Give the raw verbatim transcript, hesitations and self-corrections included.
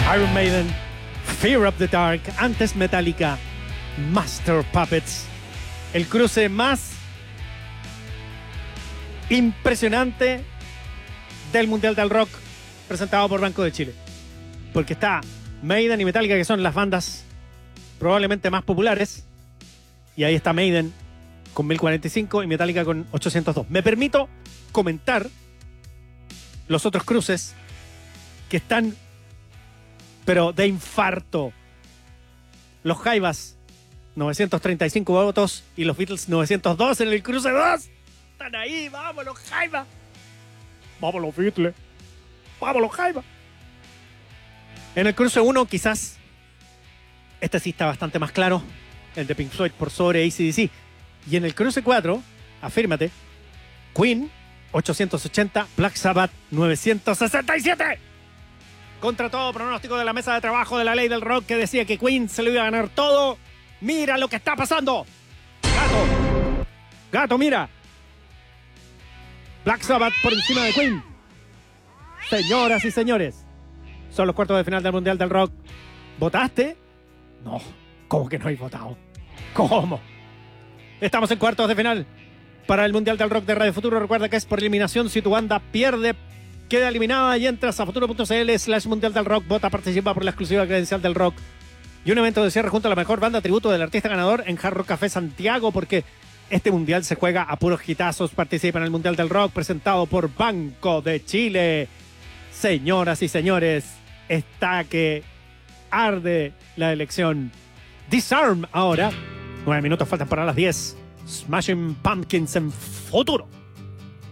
Iron Maiden, Fear of the Dark, antes Metallica, Master Puppets. El cruce más impresionante del Mundial del Rock presentado por Banco de Chile. Porque está Maiden y Metallica, que son las bandas probablemente más populares. Y ahí está Maiden con mil cuarenta y cinco y Metallica con ochocientos dos. Me permito comentar los otros cruces que están, pero de infarto. Los Jaivas, novecientos treinta y cinco votos, y los Beatles, novecientos dos en el cruce dos. Están ahí, vamos los Jaivas. Vamos los Beatles. Vamos los Jaivas. En el cruce uno, quizás, este sí está bastante más claro, el de Pink Floyd por sobre A C D C. Y en el cruce cuatro, afírmate, Queen, ochocientos ochenta, Black Sabbath, novecientos sesenta y siete. Contra todo pronóstico de la mesa de trabajo de la ley del rock, que decía que Queen se lo iba a ganar todo. Mira lo que está pasando. Gato. Gato, mira. Black Sabbath por encima de Queen. Señoras y señores, son los cuartos de final del Mundial del Rock. ¿Votaste? No. ¿Cómo que no hay votado? ¿Cómo? Estamos en cuartos de final para el Mundial del Rock de Radio Futuro. Recuerda que es por eliminación. Si tu banda pierde, queda eliminada, y entras a futuro.cl slash Mundial del Rock. Vota, participa por la exclusiva credencial del rock y un evento de cierre junto a la mejor banda tributo del artista ganador en Hard Rock Café Santiago, porque este mundial se juega a puros hitazos. Participa en el Mundial del Rock presentado por Banco de Chile. Señoras y señores, está que arde la elección. Disarm ahora. Nueve minutos faltan para las diez. Smashing Pumpkins en Futuro.